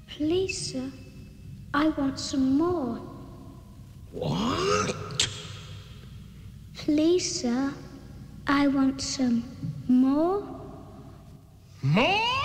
Please, sir, I want some more. What? Please, sir, I want some more. More?